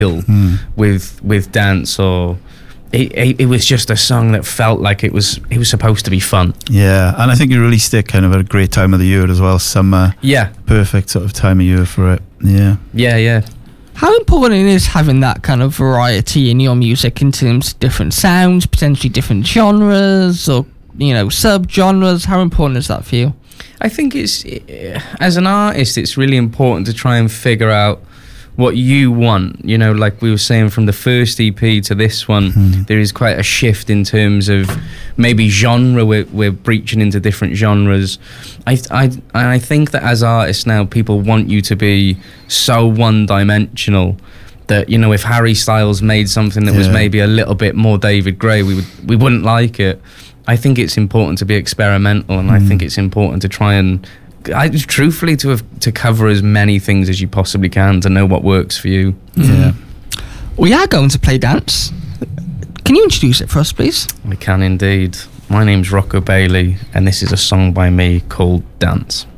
with dance, or it was just a song that felt like it was supposed to be fun. Yeah, and I think you released it kind of at a great time of the year as well, summer. Yeah. Perfect sort of time of year for it. Yeah. Yeah. How important is having that kind of variety in your music in terms of different sounds, potentially different genres, or, sub-genres? How important is that for you? I think as an artist, it's really important to try and figure out what you want. Like we were saying, from the first EP to this one, there is quite a shift in terms of maybe genre. We're breaching into different genres. I think that as artists now, people want you to be so one-dimensional that, if Harry Styles made something that was maybe a little bit more David Gray, we wouldn't like it. I think it's important to be experimental, and I think it's important to try and truthfully to cover as many things as you possibly can, to know what works for you. Yeah. We are going to play dance. Can you introduce it for us, please? I can indeed. My name's Rocco Bailey, and this is a song by me called Dance.